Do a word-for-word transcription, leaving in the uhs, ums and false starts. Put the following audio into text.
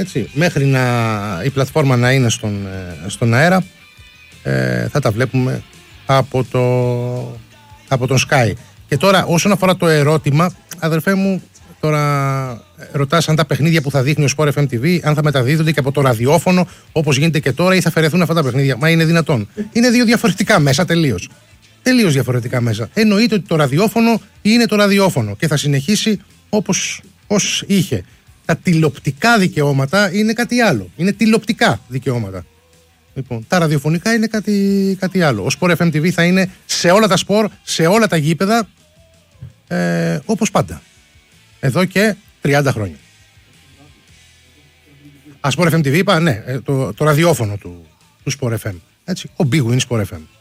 Έτσι, μέχρι να, η πλατφόρμα να είναι στον, στον αέρα, ε, θα τα βλέπουμε από, το, από τον Sky. Και τώρα όσον αφορά το ερώτημα, αδερφέ μου, τώρα ρωτάς αν τα παιχνίδια που θα δείχνει ο Sport εφ εμ τι βι, αν θα μεταδίδονται και από το ραδιόφωνο όπως γίνεται και τώρα, ή θα αφαιρεθούν αυτά τα παιχνίδια. Μα είναι δυνατόν? Είναι δύο διαφορετικά μέσα τελείως. Τελείως διαφορετικά μέσα. Εννοείται ότι το ραδιόφωνο είναι το ραδιόφωνο και θα συνεχίσει όπως, όπως είχε. Τα τηλεοπτικά δικαιώματα είναι κάτι άλλο. Είναι τηλεοπτικά δικαιώματα. Λοιπόν, τα ραδιοφωνικά είναι κάτι, κάτι άλλο. Ο Sport εφ εμ τι βι θα είναι σε όλα τα σπορ, σε όλα τα γήπεδα, ε, όπως πάντα. Εδώ και τριάντα χρόνια. Α, Sport εφ εμ τι βι είπα, ναι, το, το ραδιόφωνο του, του Sport εφ εμ. Έτσι, ο Big Win Sport εφ εμ.